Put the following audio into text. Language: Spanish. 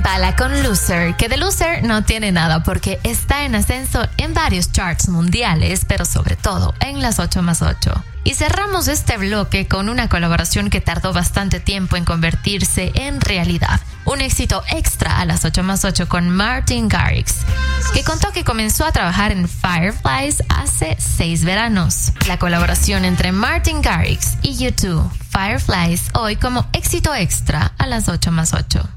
Impala con Loser, que de Loser no tiene nada porque está en ascenso en varios charts mundiales, pero sobre todo en las 8+8. Y cerramos este bloque con una colaboración que tardó bastante tiempo en convertirse en realidad. Un éxito extra a las 8+8 con Martin Garrix, que contó que comenzó a trabajar en Fireflies hace 6 veranos. La colaboración entre Martin Garrix y U2, Fireflies, hoy como éxito extra a las 8+8.